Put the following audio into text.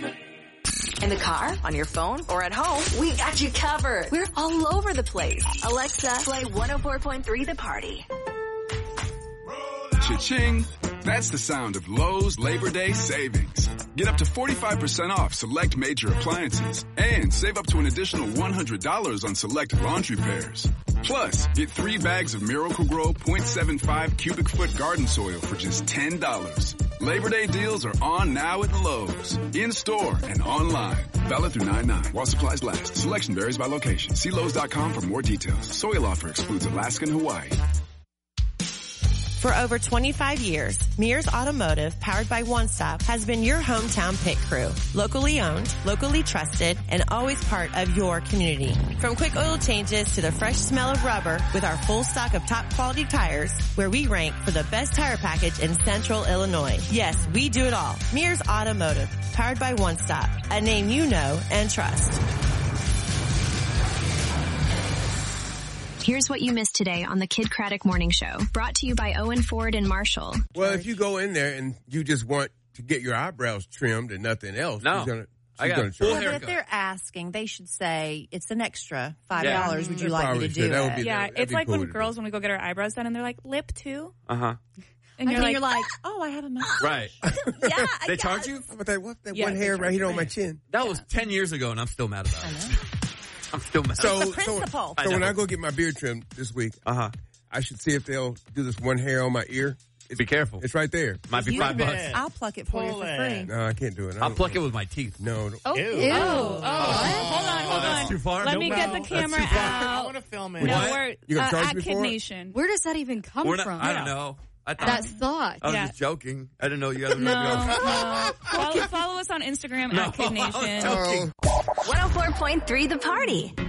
In the car, on your phone, or at home, we got you covered. We're all over the place. Alexa, play 104.3 The Party. Cha-ching! That's the sound of Lowe's Labor Day savings. Get up to 45% off select major appliances and save up to an additional $100 on select laundry pairs. Plus, get 3 bags of Miracle-Gro 0.75 cubic foot garden soil for just $10. Labor Day deals are on now at Lowe's. In-store and online. Valid through 9/9 while supplies last. Selection varies by location. See Lowe's.com for more details. Soil offer excludes Alaska and Hawaii. For over 25 years, Mears Automotive, powered by One Stop, has been your hometown pit crew. Locally owned, locally trusted, and always part of your community. From quick oil changes to the fresh smell of rubber with our full stock of top quality tires, where we rank for the best tire package in Central Illinois. Yes, we do it all. Mears Automotive, powered by One Stop, a name you know and trust. Here's what you missed today on the Kid Craddock Morning Show. Brought to you by Owen Ford and Marshall. Well, if you go in there and you just want to get your eyebrows trimmed and nothing else, no. she's gonna full charge. But if they're asking, they should say, it's an extra $5. Would you like me to do That would be it? Yeah, that'd it's be like cool when to girls, when we go get our eyebrows done, and they're like, lip too? Uh-huh. And You're like, oh, I have enough. Right. Yeah, They charge you? How about that? What's that Yeah, one they hair charge right here you. on my chin? That was 10 years ago, and I'm still mad about it. I'm still mad. So, The principle. I so when know. I go get my beard trimmed this week, Uh-huh. I should see if they'll do this one hair on my ear. Be careful. It's right there. Might be $5. I'll pluck it for you for free. No, I can't do it. I'll pluck it with my teeth. No. Oh, Ew. ew. Hold on. That's too far? Let me Nope. get the camera I out. want to film it. No, What? we're You gonna charge at me Kid for it? Nation. Where does that even come We're not, from? I don't know. I thought, That thought. I was Yeah. just joking. I didn't know you guys were No, going to no. Follow us on Instagram at Kid Nation. joking. 104.3 The Party.